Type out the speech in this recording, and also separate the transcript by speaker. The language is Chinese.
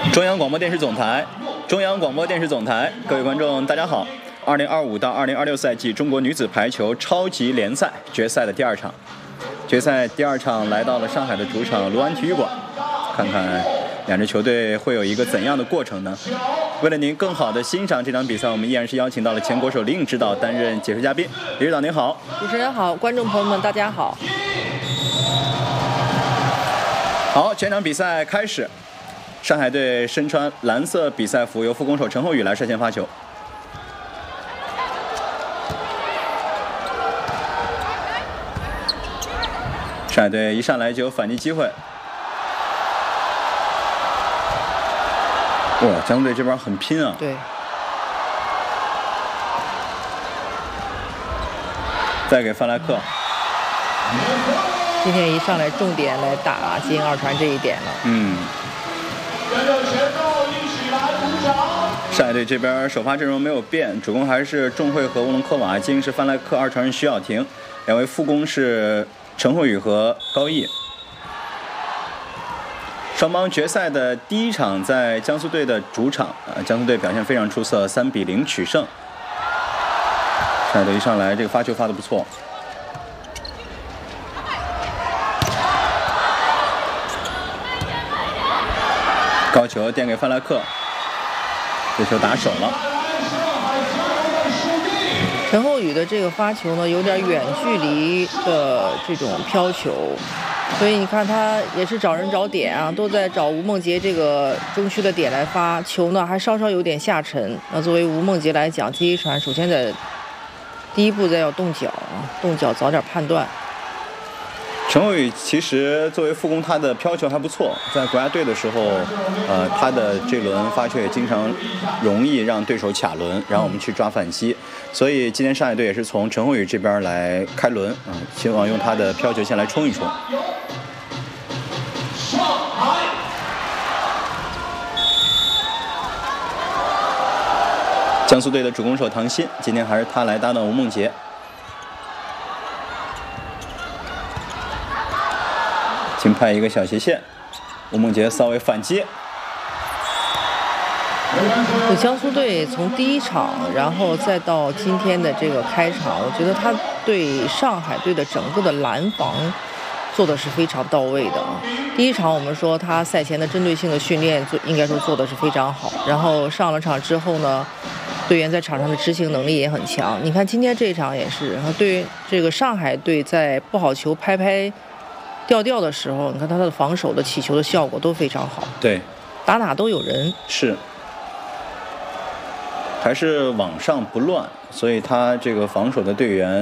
Speaker 1: 中央广播电视总台，各位观众，大家好。2025到2026赛季中国女子排球超级联赛决赛的第二场，来到了上海的主场卢湾体育馆，看看两支球队会有一个怎样的过程呢？为了您更好的欣赏这场比赛，我们依然是邀请到了前国手李颖指导担任解说嘉宾。李指导您好。
Speaker 2: 主持人好，观众朋友们大家好。
Speaker 1: 好，全场比赛开始。上海队身穿蓝色比赛服，由副攻手陈厚宇来率先发球。上海队一上来就有反击机会。哇，江苏队这边很拼啊！
Speaker 2: 对。
Speaker 1: 再给范莱克。
Speaker 2: 今天一上来重点来打接应二传这一点了。
Speaker 1: 上海队这边首发阵容没有变，主攻还是仲慧和乌伦科瓦，接应是范莱克，二传是徐晓婷，两位副攻是陈厚宇和高毅。双方决赛的第一场在江苏队的主场，江苏队表现非常出色，3-0取胜。上海队一上来这个发球发得不错。高球垫给范莱克，这球打手了。
Speaker 2: 陈厚宇的这个发球呢，有点远距离的这种飘球，所以你看他也是找人找点啊，都在找吴梦洁这个中区的点来发球呢，还稍稍有点下沉。那作为吴梦洁来讲，这一传首先在第一步要动脚早点判断。
Speaker 1: 陈厚宇其实作为副攻，他的飘球还不错，在国家队的时候，他的这轮发球也经常容易让对手卡轮，然后我们去抓反击。所以今天上海队也是从陈厚宇这边来开轮，希望用他的飘球先来冲一冲。江苏队的主攻手唐鑫，今天还是他来搭档吴梦洁。新派一个小斜线，吴梦洁稍微反击。
Speaker 2: 江苏队从第一场，然后再到今天的这个开场，我觉得他对上海队的整个的拦防做的是非常到位的啊。第一场我们说他赛前的针对性的训练应该说做的是非常好，然后上了场之后呢，队员在场上的执行能力也很强。你看今天这一场也是，对这个上海队在不好球拍调的时候，你看他的防守的起球的效果都非常好。
Speaker 1: 对，
Speaker 2: 打哪都有人。
Speaker 1: 是，还是网上不乱，所以他这个防守的队员